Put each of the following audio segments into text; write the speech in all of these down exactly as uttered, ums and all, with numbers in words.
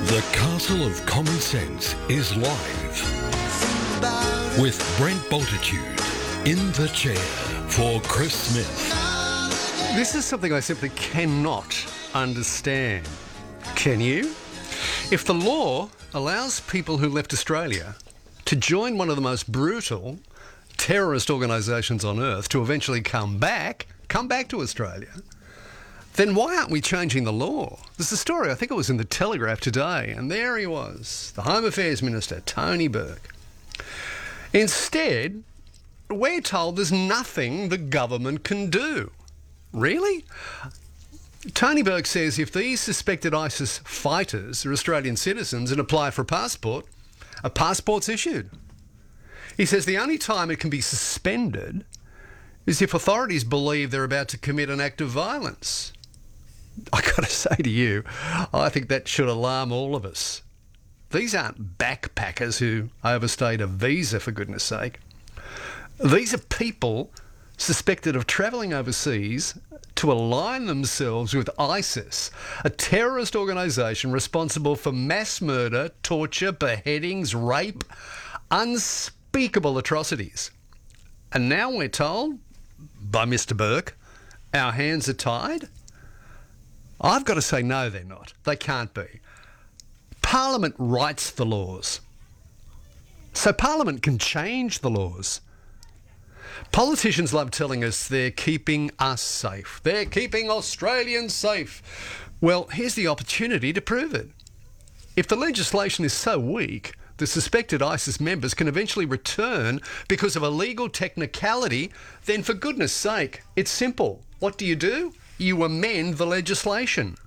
The Castle of Common Sense is live with Brent Bultitude in the chair for Chris Smith. This is something I simply cannot understand. Can you? If the law allows people who left Australia to join one of the most brutal terrorist organisations on earth to eventually come back, come back to Australia, then why aren't we changing the law? There's a story, I think it was in the Telegraph today, and there he was, the Home Affairs Minister, Tony Burke. Instead, we're told there's nothing the government can do. Really? Tony Burke says if these suspected ISIS fighters are Australian citizens and apply for a passport, a passport's issued. He says the only time it can be suspended is if authorities believe they're about to commit an act of violence. I got to say to you, I think that should alarm all of us. These aren't backpackers who overstayed a visa, for goodness sake. These are people suspected of travelling overseas to align themselves with ISIS, a terrorist organisation responsible for mass murder, torture, beheadings, rape, unspeakable atrocities. And now we're told, by Mister Burke, our hands are tied? I've got to say no, they're not. They can't be. Parliament writes the laws. So Parliament can change the laws. Politicians love telling us they're keeping us safe. They're keeping Australians safe. Well, here's the opportunity to prove it. If the legislation is so weak, the suspected ISIS members can eventually return because of a legal technicality, then for goodness sake, it's simple. What do you do? You amend the legislation.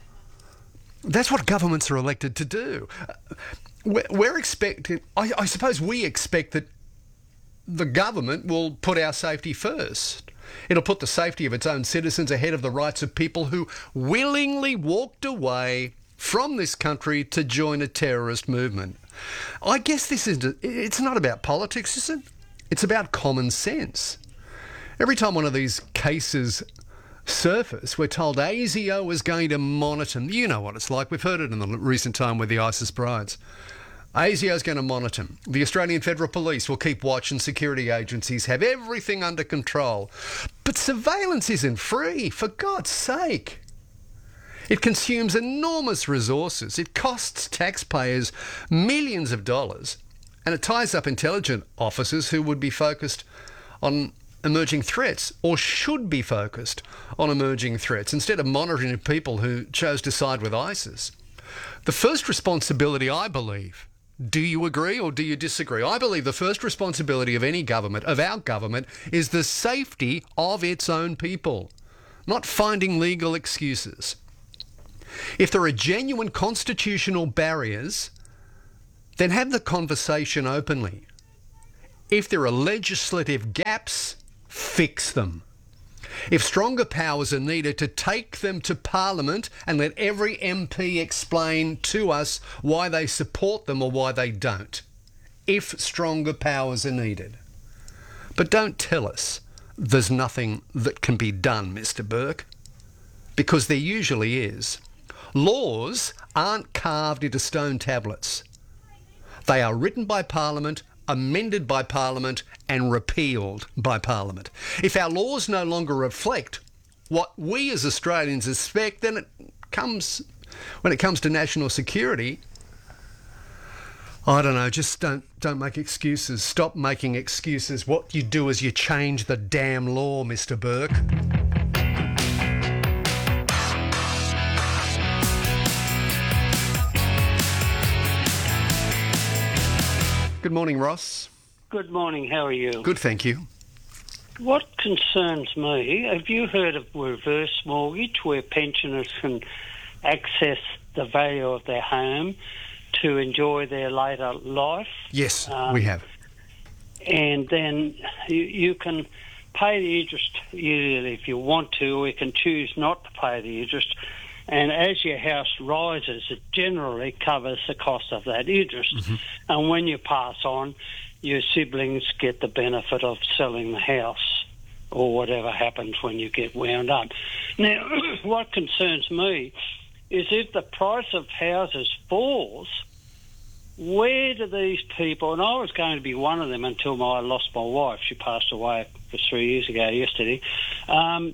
That's what governments are elected to do. We're, we're expecting, I, I suppose we expect that the government will put our safety first. It'll put the safety of its own citizens ahead of the rights of people who willingly walked away from this country to join a terrorist movement. I guess this is, it's not about politics, is it? It's about common sense. Every time one of these cases surface, we're told ASIO is going to monitor them. You know what it's like. We've heard it in the recent time with the ISIS brides. ASIO is going to monitor them. The Australian Federal Police will keep watch and security agencies have everything under control. But surveillance isn't free, for God's sake. It consumes enormous resources. It costs taxpayers millions of dollars, and it ties up intelligence officers who would be focused on emerging threats, or should be focused on emerging threats, instead of monitoring people who chose to side with ISIS. The first responsibility, I believe, do you agree or do you disagree? I believe the first responsibility of any government, of our government, is the safety of its own people, not finding legal excuses. If there are genuine constitutional barriers, then have the conversation openly. If there are legislative gaps, fix them. If stronger powers are needed, to take them to Parliament and let every M P explain to us why they support them or why they don't. If stronger powers are needed. But don't tell us there's nothing that can be done, Mister Burke, because there usually is. Laws aren't carved into stone tablets. They are written by Parliament, amended by Parliament and repealed by Parliament. If our laws no longer reflect what we as Australians expect, then it comes, when it comes to national security, I don't know, just don't don't make excuses. Stop making excuses. What you do is you change the damn law, Mister Burke. Good morning, Ross. Good morning, how are you? Good, thank you. What concerns me, have you heard of reverse mortgage, where pensioners can access the value of their home to enjoy their later life? Yes, um, we have. And then you, you can pay the interest yearly if you want to, or you can choose not to pay the interest. And as your house rises, it generally covers the cost of that interest. Mm-hmm. And when you pass on, your siblings get the benefit of selling the house or whatever happens when you get wound up. Now, what concerns me is if the price of houses falls, where do these people, and I was going to be one of them until I lost my wife. She passed away for three years ago yesterday. Um,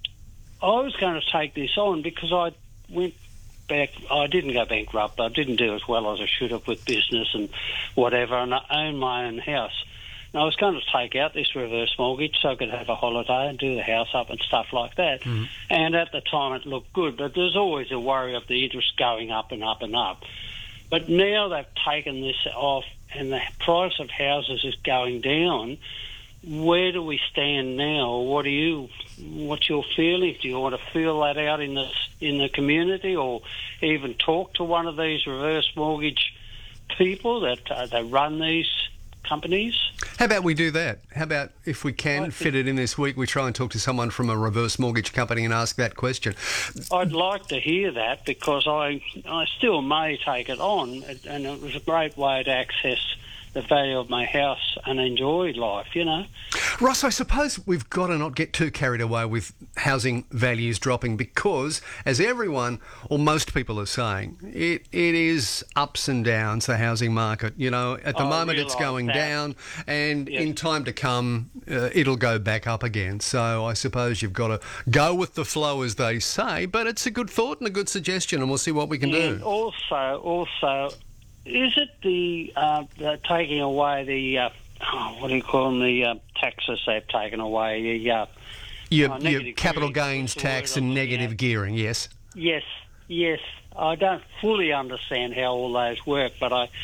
I was going to take this on because I went back, I didn't go bankrupt, I didn't do as well as I should have with business and whatever, and I own my own house. And I was going to take out this reverse mortgage so I could have a holiday and do the house up and stuff like that. Mm. And at the time it looked good, but there's always a worry of the interest going up and up and up. But now they've taken this off and the price of houses is going down. Where do we stand now? What do you, what's your feeling? Do you want to feel that out in the, in the community, or even talk to one of these reverse mortgage people that, uh, that run these companies? How about we do that? How about if we can fit it in this week, we try and talk to someone from a reverse mortgage company and ask that question? I'd like to hear that, because I I still may take it on, and it was a great way to access the value of my house and enjoy life, you know. Ross, I suppose we've got to not get too carried away with housing values dropping, because, as everyone or most people are saying, it it is ups and downs, the housing market. You know, at the I moment it's going that. down, and Yes. in time to come uh, it'll go back up again. So I suppose you've got to go with the flow, as they say, but it's a good thought and a good suggestion, and we'll see what we can And do. also, also, is it the, uh, the taking away the, uh, oh, what do you call them, the uh, taxes they've taken away, the uh, Your, oh, your negative capital gearing, gains what's the tax word and I'm looking negative at? gearing, yes? Yes, yes. I don't fully understand how all those work, but I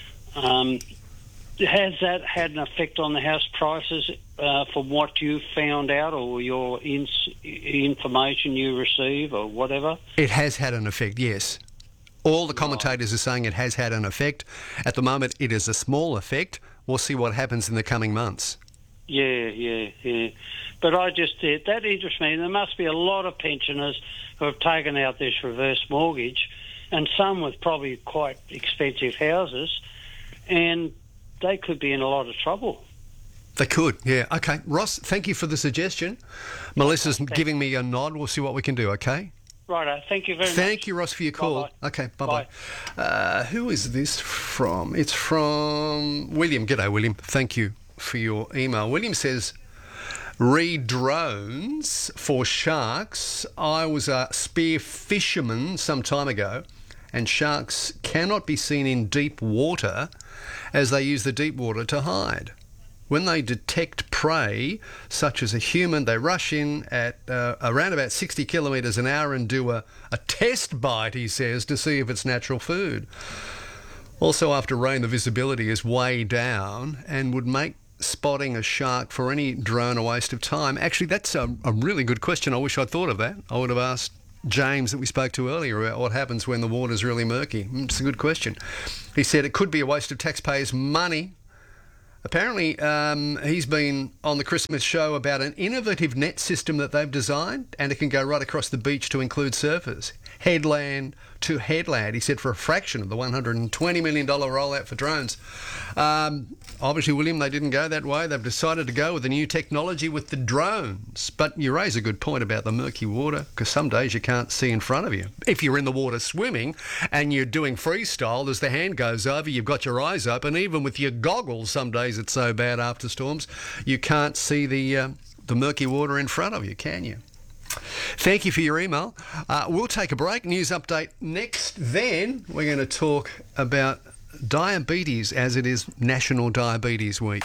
um, has that had an effect on the house prices uh, from what you found out, or your ins- information you receive, or whatever? It has had an effect, yes. All the commentators are saying it has had an effect. At the moment, it is a small effect. We'll see what happens in the coming months. Yeah, yeah, yeah. But I just, uh, that interests me. There must be a lot of pensioners who have taken out this reverse mortgage, and some with probably quite expensive houses, and they could be in a lot of trouble. They could, yeah. Okay, Ross, thank you for the suggestion. Melissa's Okay, giving me a nod. We'll see what we can do, okay? Righto, thank you very much. Thank you, Ross, for your call. Bye-bye. Okay, bye-bye. Uh, who is this from? It's from William. G'day, William. Thank you for your email. William says, re drones for sharks. I was a spear fisherman some time ago, and sharks cannot be seen in deep water as they use the deep water to hide. When they detect prey, such as a human, they rush in at uh, around about sixty kilometres an hour and do a, a test bite, he says, to see if it's natural food. Also, after rain, the visibility is way down and would make spotting a shark for any drone a waste of time. Actually, that's a, a really good question. I wish I'd thought of that. I would have asked James that we spoke to earlier about what happens when the water's really murky. It's a good question. He said it could be a waste of taxpayers' money. Apparently, um, he's been on the Christmas show about an innovative net system that they've designed, and it can go right across the beach to include surfers. Headland to headland, he said, for a fraction of the one hundred twenty million dollars rollout for drones. Um, obviously, William, they didn't go that way. They've decided to go with the new technology with the drones. But you raise a good point about the murky water, because some days you can't see in front of you. If you're in the water swimming and you're doing freestyle, as the hand goes over, you've got your eyes open. Even with your goggles, some days it's so bad after storms, you can't see the uh, the murky water in front of you, can you? Thank you for your email. Uh, we'll take a break. News update next. Then we're going to talk about diabetes, as it is National Diabetes Week.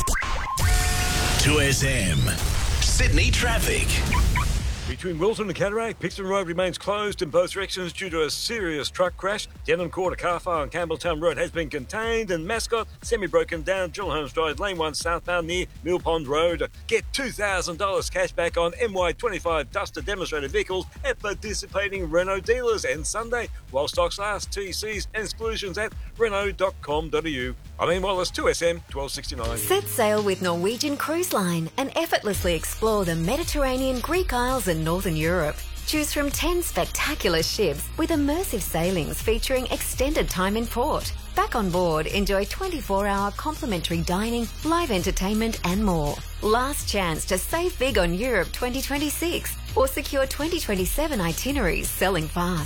two S M. Sydney traffic. Between Wilton and Cataract, Pixton Road remains closed in both directions due to a serious truck crash. Denham Court, a car fire on Campbelltown Road has been contained, and Mascot, semi-broken down, Jill Holmes Drive, Lane one southbound near Mill Pond Road. Get two thousand dollars cash back on M Y twenty-five Duster demonstrator vehicles at participating Renault dealers, and Sunday, while stocks last. T Cs and exclusions at renault dot com dot a u. I'm Ian Wallace, two S M, twelve sixty-nine. Set sail with Norwegian Cruise Line and effortlessly explore the Mediterranean, Greek Isles and Northern Europe. Choose from ten spectacular ships with immersive sailings featuring extended time in port. Back on board, enjoy twenty-four hour complimentary dining, live entertainment and more. Last chance to save big on Europe twenty twenty-six or secure twenty twenty-seven itineraries selling fast.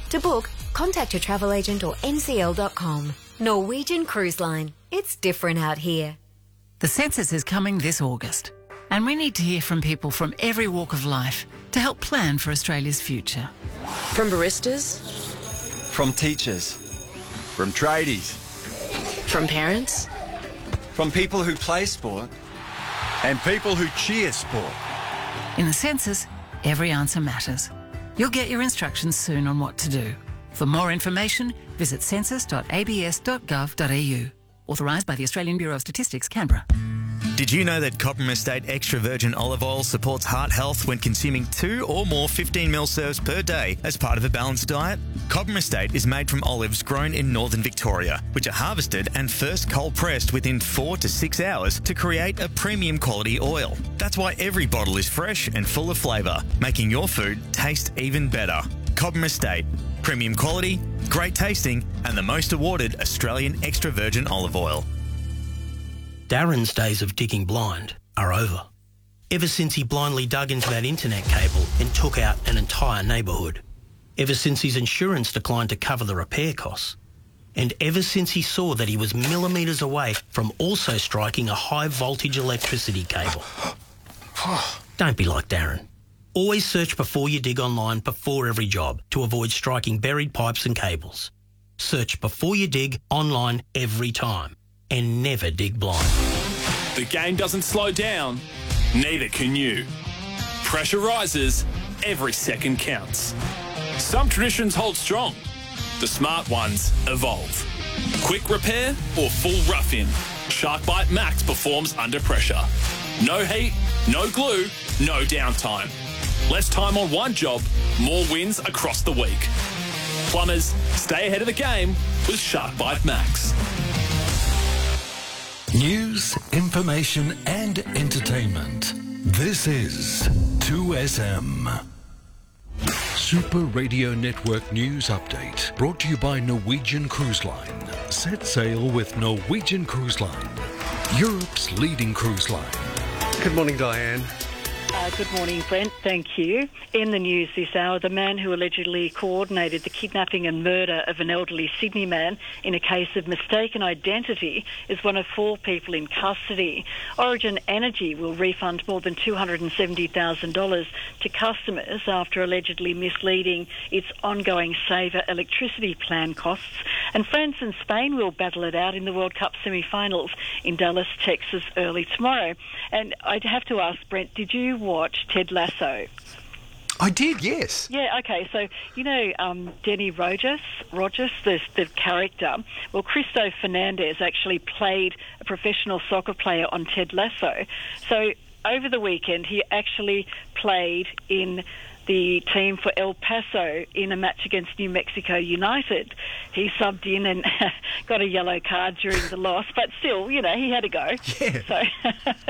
To book, contact your travel agent or N C L dot com. Norwegian Cruise Line. It's different out here. The census is coming this August, and we need to hear from people from every walk of life to help plan for Australia's future. From baristas, from teachers, from tradies, from parents, from people who play sport, and people who cheer sport. In the census, every answer matters. You'll get your instructions soon on what to do. For more information, visit census dot a b s dot gov dot a u. Authorised by the Australian Bureau of Statistics, Canberra. Did you know that Cobram Estate Extra Virgin Olive Oil supports heart health when consuming two or more fifteen mil serves per day as part of a balanced diet? Cobram Estate is made from olives grown in northern Victoria, which are harvested and first cold pressed within four to six hours to create a premium quality oil. That's why every bottle is fresh and full of flavour, making your food taste even better. Cobram Estate. Premium quality, great tasting, and the most awarded Australian extra virgin olive oil. Darren's days of digging blind are over. Ever since he blindly dug into that internet cable and took out an entire neighbourhood. Ever since his insurance declined to cover the repair costs. And ever since he saw that he was millimetres away from also striking a high voltage electricity cable. Don't be like Darren. Always search before you dig online before every job to avoid striking buried pipes and cables. Search before you dig online every time and never dig blind. The game doesn't slow down, neither can you. Pressure rises, every second counts. Some traditions hold strong, the smart ones evolve. Quick repair or full rough-in, SharkBite Max performs under pressure. No heat, no glue, no downtime. Less time on one job, more wins across the week. Plumbers, stay ahead of the game with SharkBite Max. News, information and entertainment. This is two S M. Super Radio Network News Update, brought to you by Norwegian Cruise Line. Set sail with Norwegian Cruise Line, Europe's leading cruise line. Good morning, Diane. Uh, good morning, Brent. Thank you. In the news this hour, the man who allegedly coordinated the kidnapping and murder of an elderly Sydney man in a case of mistaken identity is one of four people in custody. Origin Energy will refund more than two hundred seventy thousand dollars to customers after allegedly misleading its ongoing Saver electricity plan costs. And France and Spain will battle it out in the World Cup semi-finals in Dallas, Texas, early tomorrow. And I'd have to ask, Brent, did you watch Ted Lasso? I did, yes. Yeah, okay. So, you know, um, Denny Rogers, Rogers, the, the character, well, Cristo Fernandez actually played a professional soccer player on Ted Lasso. So over the weekend, he actually played in the team for El Paso in a match against New Mexico United. He subbed in and got a yellow card during the loss, but still, you know, he had a go. Yeah. So...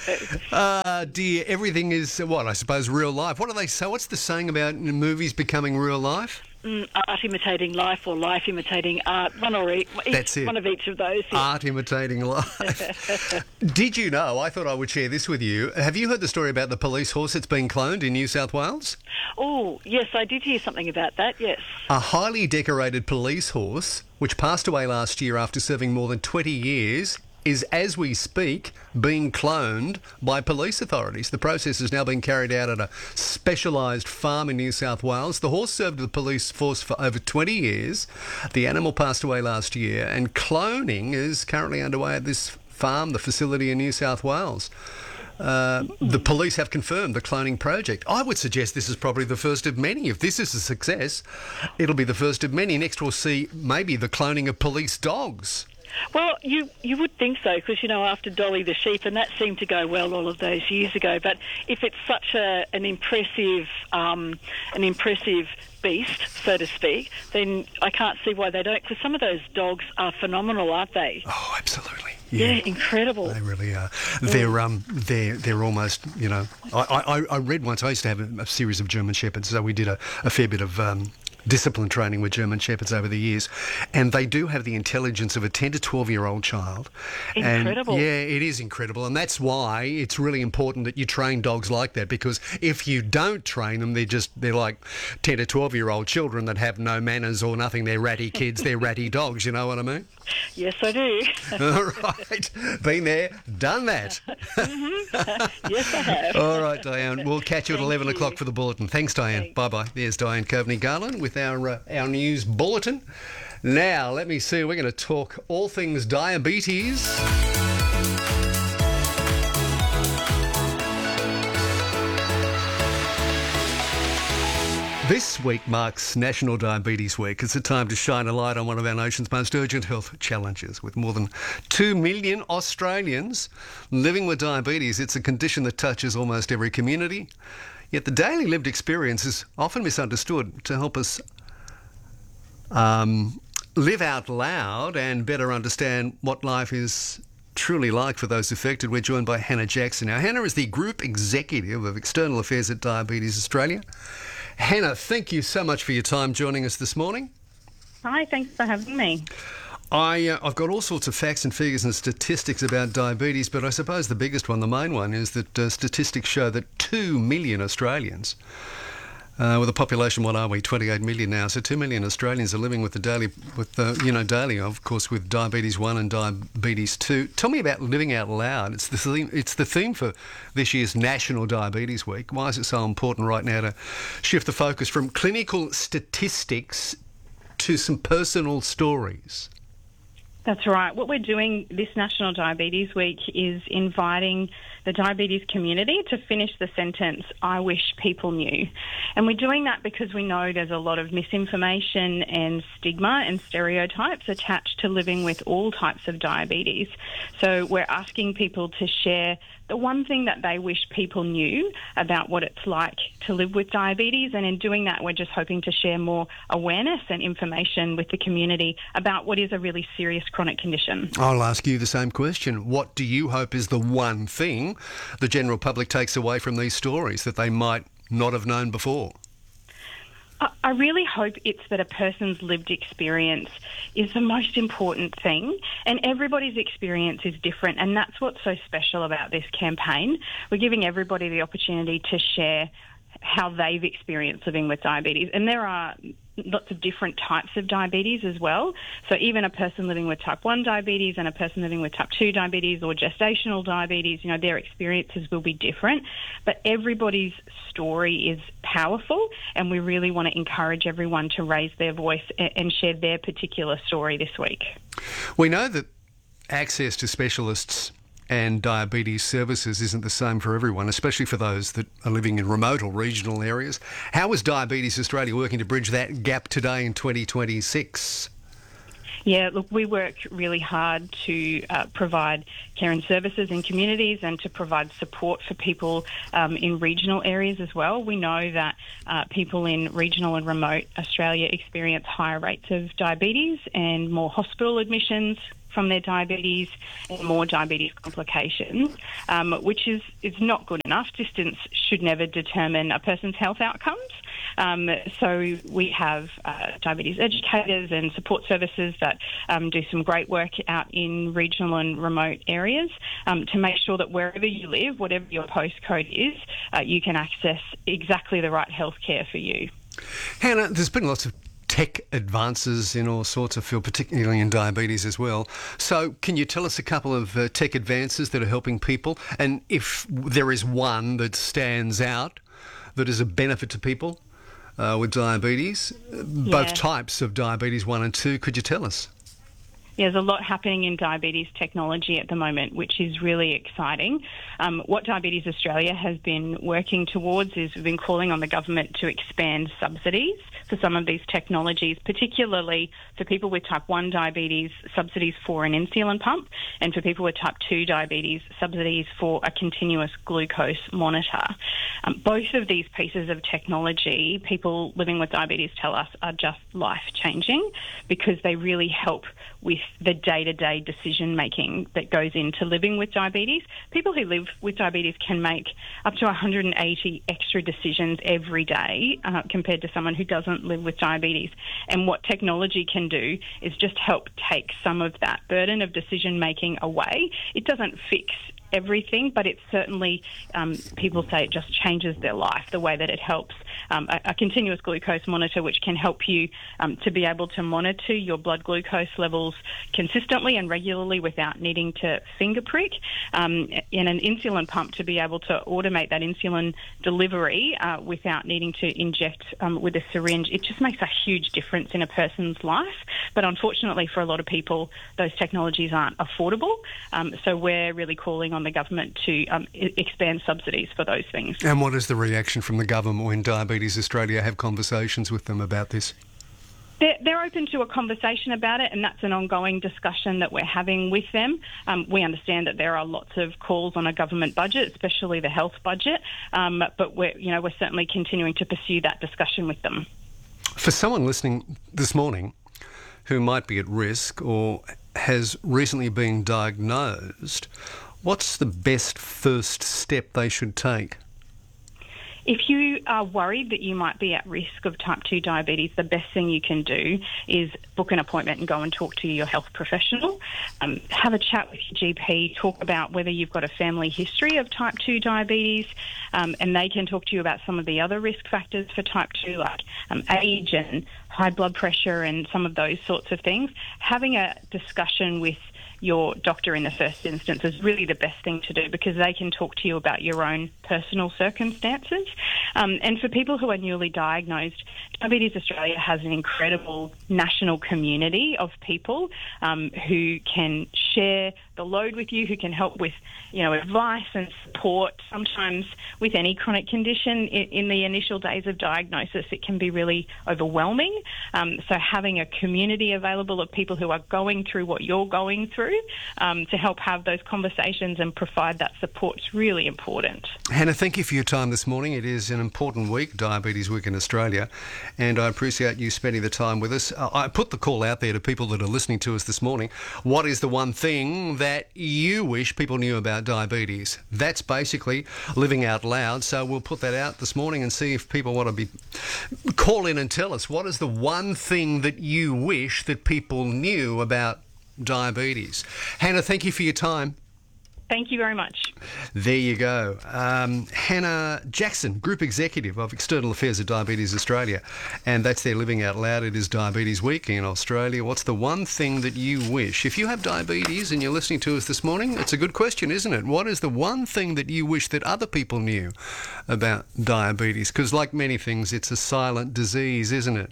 Uh, dear, everything is, what, I suppose, real life. What do they say? What's the saying about movies becoming real life? Mm, art imitating life or life imitating art. One or each, That's it. One of each of those. Yeah. Art imitating life. Did you know, I thought I would share this with you, have you heard the story about the police horse that's been cloned in New South Wales? Oh, yes, I did hear something about that, yes. A highly decorated police horse, which passed away last year after serving more than twenty years, is, as we speak, being cloned by police authorities. The process is now being carried out at a specialised farm in New South Wales. The horse served the police force for over twenty years. The animal passed away last year, and cloning is currently underway at this farm, the facility in New South Wales. Uh, the police have confirmed the cloning project. I would suggest this is probably the first of many. If this is a success, it'll be the first of many. Next we'll see maybe the cloning of police dogs. Well, you you would think so, because, you know, after Dolly the sheep, and that seemed to go well all of those years ago. But if it's such a an impressive um, an impressive beast, so to speak, then I can't see why they don't. Because some of those dogs are phenomenal, aren't they? Oh, absolutely. Yeah, yeah, incredible. They really are. They're um, they're they're almost, you know. I, I, I read once. I used to have a, a series of German shepherds, so we did a, a fair bit of. Um, discipline training with German Shepherds over the years, and they do have the intelligence of a ten to twelve-year-old child. Incredible. And, yeah, it is incredible, and that's why it's really important that you train dogs like that, because if you don't train them, they're just, they're like ten to twelve-year-old children that have no manners or nothing. They're ratty kids, they're ratty dogs, you know what I mean? Yes, I do. All right. Been there, done that. Mm-hmm. Yes, I have. All right, Diane. We'll catch you at eleven o'clock for the bulletin. Thanks, Diane. Thanks. Bye-bye. There's Diane Coveney-Garland with our, uh, our news bulletin. Now, let me see. We're going to talk all things diabetes. This week marks National Diabetes Week. It's a time to shine a light on one of our nation's most urgent health challenges. With more than two million Australians living with diabetes, it's a condition that touches almost every community. Yet the daily lived experience is often misunderstood. To help us um, live out loud and better understand what life is truly like for those affected, we're joined by Hannah Jackson. Now, Hannah is the Group Executive of External Affairs at Diabetes Australia. Hannah, thank you so much for your time joining us this morning. Hi, thanks for having me. I, uh, I've got all sorts of facts and figures and statistics about diabetes, but I suppose the biggest one, the main one, is that uh, statistics show that two million Australians, uh, with a population, what are we, twenty-eight million now, so two million Australians are living with the daily, with uh, you know, daily, of course, with diabetes one and diabetes two. Tell me about living out loud. It's the theme, it's the theme for this year's National Diabetes Week. Why is it so important right now to shift the focus from clinical statistics to some personal stories? That's right. What we're doing this National Diabetes Week is inviting the diabetes community to finish the sentence, "I wish people knew." And we're doing that because we know there's a lot of misinformation and stigma and stereotypes attached to living with all types of diabetes. So we're asking people to share the one thing that they wish people knew about what it's like to live with diabetes. And in doing that, we're just hoping to share more awareness and information with the community about what is a really serious chronic condition. I'll ask you the same question. What do you hope is the one thing the general public takes away from these stories that they might not have known before? I really hope it's that a person's lived experience is the most important thing, and everybody's experience is different, and that's what's so special about this campaign. We're giving everybody the opportunity to share how they've experienced living with diabetes, and there are lots of different types of diabetes as well. So even a person living with type one diabetes and a person living with type two diabetes or gestational diabetes, you know, their experiences will be different. But everybody's story is powerful, and we really want to encourage everyone to raise their voice and share their particular story this week. We know that access to specialists and diabetes services isn't the same for everyone, especially for those that are living in remote or regional areas. How is Diabetes Australia working to bridge that gap today in twenty twenty-six? Yeah, look, we work really hard to uh, provide care and services in communities and to provide support for people um, in regional areas as well. We know that uh, people in regional and remote Australia experience higher rates of diabetes and more hospital admissions from their diabetes and more diabetes complications, um, which is, is not good enough. Distance should never determine a person's health outcomes. Um, so we have uh, diabetes educators and support services that um, do some great work out in regional and remote areas um, to make sure that wherever you live, whatever your postcode is, uh, you can access exactly the right health care for you. Hannah, there's been lots of tech advances in all sorts of fields, particularly in diabetes as well. So can you tell us a couple of uh, tech advances that are helping people? And if there is one that stands out that is a benefit to people uh, with diabetes, yeah. both types of diabetes one and two, could you tell us? There's a lot happening in diabetes technology at the moment, which is really exciting. Um, what Diabetes Australia has been working towards is we've been calling on the government to expand subsidies for some of these technologies, particularly for people with type one diabetes, subsidies for an insulin pump, and for people with type two diabetes, subsidies for a continuous glucose monitor. Um, both of these pieces of technology, people living with diabetes tell us, are just life-changing because they really help with the day-to-day decision-making that goes into living with diabetes. People who live with diabetes can make up to one hundred eighty extra decisions every day uh, compared to someone who doesn't live with diabetes. And what technology can do is just help take some of that burden of decision-making away. It doesn't fix everything, but it certainly, um, people say it just changes their life, the way that it helps. Um, a, a continuous glucose monitor, which can help you um, to be able to monitor your blood glucose levels consistently and regularly without needing to finger prick, um, and an insulin pump to be able to automate that insulin delivery uh, without needing to inject um, with a syringe. It just makes a huge difference in a person's life. But unfortunately, for a lot of people, those technologies aren't affordable. Um, so we're really calling on the government to um, I- expand subsidies for those things. And what is the reaction from the government when Diabetes Australia have conversations with them about this? They're, they're open to a conversation about it, and that's an ongoing discussion that we're having with them. Um, we understand that there are lots of calls on a government budget, especially the health budget, um, but we're, you know, we're certainly continuing to pursue that discussion with them. For someone listening this morning who might be at risk or has recently been diagnosed, what's the best first step they should take? If you are worried that you might be at risk of type two diabetes, the best thing you can do is book an appointment and go and talk to your health professional. Um, have a chat with your G P, talk about whether you've got a family history of type two diabetes, um, and they can talk to you about some of the other risk factors for type two, like um, age and high blood pressure and some of those sorts of things. Having a discussion with your doctor in the first instance is really the best thing to do, because they can talk to you about your own personal circumstances. Um, and for people who are newly diagnosed, Diabetes Australia has an incredible national community of people um, who can share the load with you, who can help with, you know, advice and support. Sometimes with any chronic condition, in, in the initial days of diagnosis, it can be really overwhelming. Um, so having a community available of people who are going through what you're going through um, to help have those conversations and provide that support is really important. Hannah, thank you for your time this morning. It is an important week, Diabetes Week in Australia, and I appreciate you spending the time with us. Uh, I put the call out there to people that are listening to us this morning. What is the one thing that you wish people knew about diabetes? That's basically living out loud, so we'll put that out this morning and see if people want to be call in and tell us what is the one thing that you wish that people knew about diabetes. Hannah, thank you for your time. Thank you very much. There you go. Um, Hannah Jackson, Group Executive of External Affairs at Diabetes Australia. And that's their Living Out Loud. It is Diabetes Week in Australia. What's the one thing that you wish? If you have diabetes and you're listening to us this morning, it's a good question, isn't it? What is the one thing that you wish that other people knew about diabetes? Because like many things, it's a silent disease, isn't it?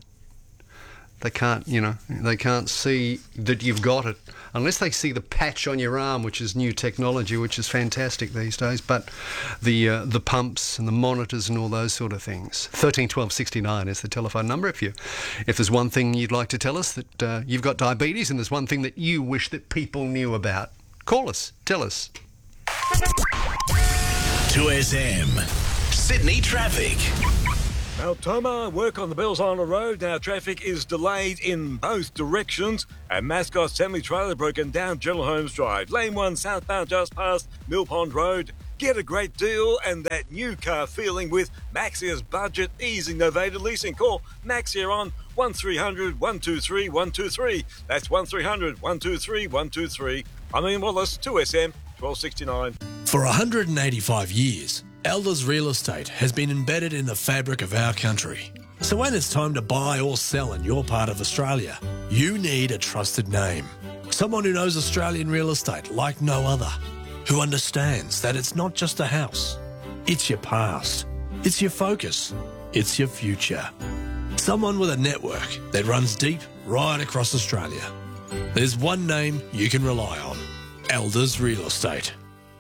They can't, you know, they can't see that you've got it unless they see the patch on your arm, which is new technology, which is fantastic these days. But the uh, the pumps and the monitors and all those sort of things. thirteen twelve sixty-nine is the telephone number. If you, if there's one thing you'd like to tell us that uh, you've got diabetes and there's one thing that you wish that people knew about, call us, tell us. two S M Sydney traffic. Altoma, work on the Bells Island Road. Now traffic is delayed in both directions. And Mascot semi-trailer broken down General Holmes Drive. Lane one southbound just past Mill Pond Road. Get a great deal and that new car feeling with Maxia's budget easing novated leasing. Call Maxia on one three hundred, one two three, one two three. That's one three hundred, one two three, one two three. I'm Ian Wallace, two S M, twelve sixty-nine. For one hundred eighty-five years, Elders Real Estate has been embedded in the fabric of our country. So when it's time to buy or sell in your part of Australia, you need a trusted name. Someone who knows Australian real estate like no other. Who understands that it's not just a house. It's your past. It's your focus. It's your future. Someone with a network that runs deep right across Australia. There's one name you can rely on. Elders Real Estate.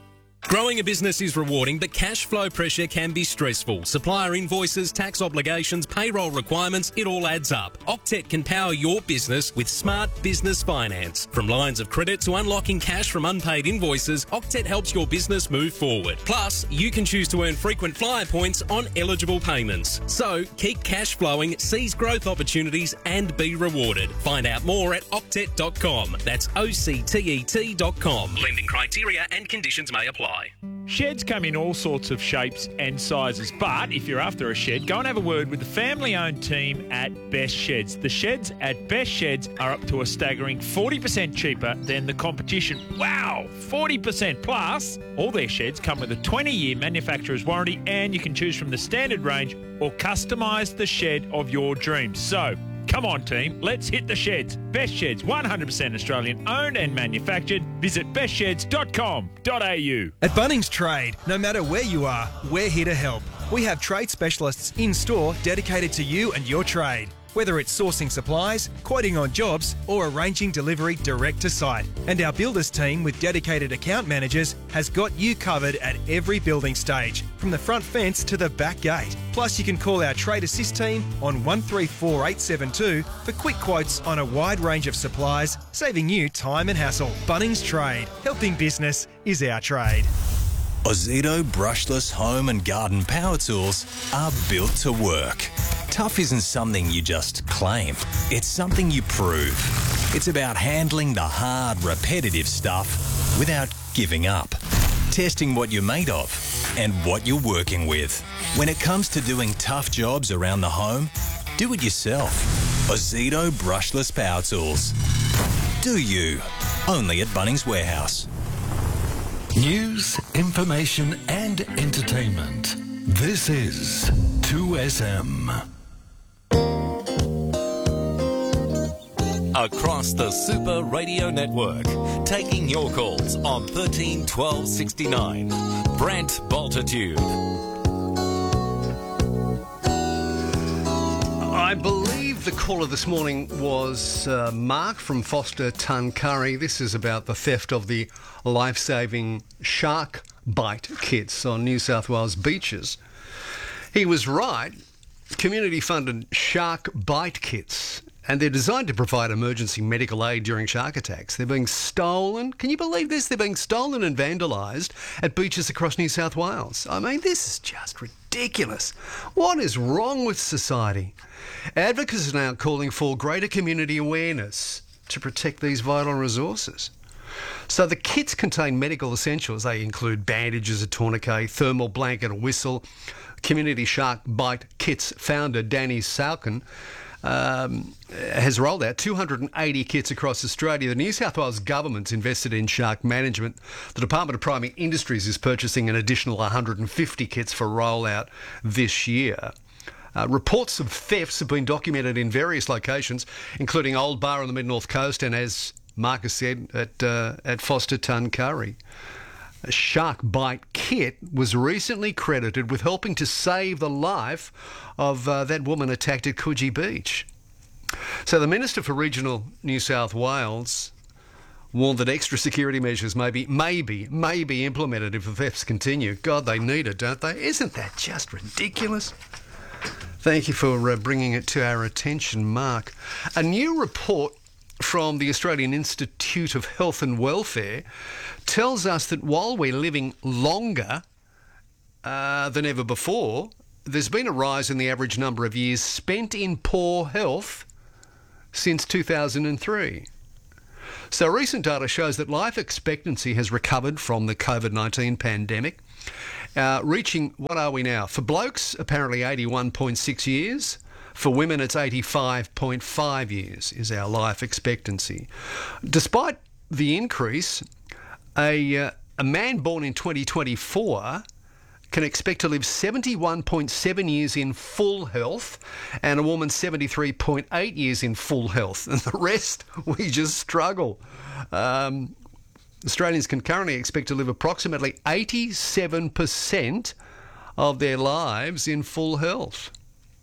Growing a business is rewarding, but cash flow pressure can be stressful. Supplier invoices, tax obligations, payroll requirements, it all adds up. Octet can power your business with smart business finance. From lines of credit to unlocking cash from unpaid invoices, Octet helps your business move forward. Plus, you can choose to earn frequent flyer points on eligible payments. So, keep cash flowing, seize growth opportunities and be rewarded. Find out more at octet dot com. That's O C T E T dot com. Lending criteria and conditions may apply. Sheds come in all sorts of shapes and sizes, but if you're after a shed, go and have a word with the family-owned team at Best Sheds. The sheds at Best Sheds are up to a staggering forty percent cheaper than the competition. Wow, forty percent plus! All their sheds come with a twenty-year manufacturer's warranty, and you can choose from the standard range or customise the shed of your dreams. So, come on team, let's hit the sheds. Best Sheds, one hundred percent Australian owned and manufactured. Visit best sheds dot com dot a u. At Bunnings Trade, no matter where you are, we're here to help. We have trade specialists in store dedicated to you and your trade. Whether it's sourcing supplies, quoting on jobs, or arranging delivery direct to site. And our builders team with dedicated account managers has got you covered at every building stage, from the front fence to the back gate. Plus, you can call our Trade Assist team on one three four eight seven two for quick quotes on a wide range of supplies, saving you time and hassle. Bunnings Trade. Helping business is our trade. Ozito brushless home and garden power tools are built to work. Tough isn't something you just claim, it's something you prove. It's about handling the hard, repetitive stuff without giving up. Testing what you're made of and what you're working with. When it comes to doing tough jobs around the home, do it yourself. Ozito brushless power tools. Do you? Only at Bunnings Warehouse. News, information and entertainment. This is two S M. Across the Super Radio Network, taking your calls on thirteen twelve sixty-nine. Brent Bultitude. I believe the caller this morning was uh, Mark from Foster Tuncurry. This is about the theft of the life-saving shark bite kits on New South Wales beaches. He was right. Community-funded shark bite kits, and they're designed to provide emergency medical aid during shark attacks. They're being stolen. Can you believe this? They're being stolen and vandalised at beaches across New South Wales. I mean, this is just ridiculous. What is wrong with society? Advocates are now calling for greater community awareness to protect these vital resources. So the kits contain medical essentials. They include bandages, a tourniquet, thermal blanket, a whistle. Community Shark Bite Kits founder Danny Salkin um, has rolled out two hundred eighty kits across Australia. The New South Wales government's invested in shark management. The Department of Primary Industries is purchasing an additional one hundred fifty kits for rollout this year. Uh, reports of thefts have been documented in various locations, including Old Bar on the Mid-North Coast and, as Marcus said, at, uh, at Foster Tuncurry. A shark bite kit was recently credited with helping to save the life of uh, that woman attacked at Coogee Beach. So the Minister for Regional New South Wales warned that extra security measures may be, maybe, may be implemented if the thefts continue. God, they need it, don't they? Isn't that just ridiculous? Thank you for uh, bringing it to our attention, Mark. A new report from the Australian Institute of Health and Welfare tells us that while we're living longer uh, than ever before, there's been a rise in the average number of years spent in poor health since two thousand three. So recent data shows that life expectancy has recovered from the COVID nineteen pandemic, uh, reaching, what are we now? For blokes, apparently eighty-one point six years. For women, it's eighty-five point five years is our life expectancy. Despite the increase, a, uh, a man born in twenty twenty-four can expect to live seventy-one point seven years in full health and a woman seventy-three point eight years in full health. And the rest, we just struggle. Um, Australians can currently expect to live approximately eighty-seven percent of their lives in full health.